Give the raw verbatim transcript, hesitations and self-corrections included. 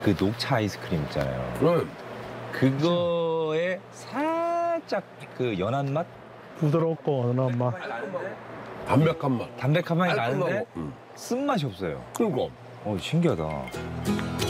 그 녹차 아이스크림 있잖아요. 그럼 그거에 살짝 그 연한 맛? 부드럽고 연한 맛. 담백한 맛. 담백한 맛이 나는데 깔끔하고. 응. 쓴맛이 없어요. 그리고 어, 신기하다.